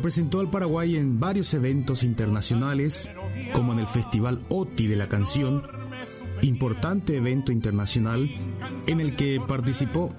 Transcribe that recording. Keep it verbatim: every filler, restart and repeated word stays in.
representó al Paraguay en varios eventos internacionales, como en el Festival O T I de la Canción, importante evento internacional en el que participó